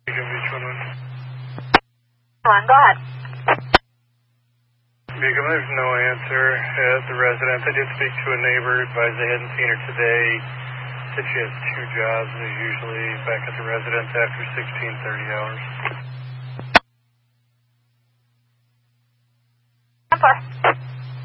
Beacon Beach 1-1. Go ahead. Beacon, there's no answer at the residence. I did speak to a neighbor, advised they hadn't seen her today. Said she has 2 jobs and is usually back at the residence after 16:30 hours.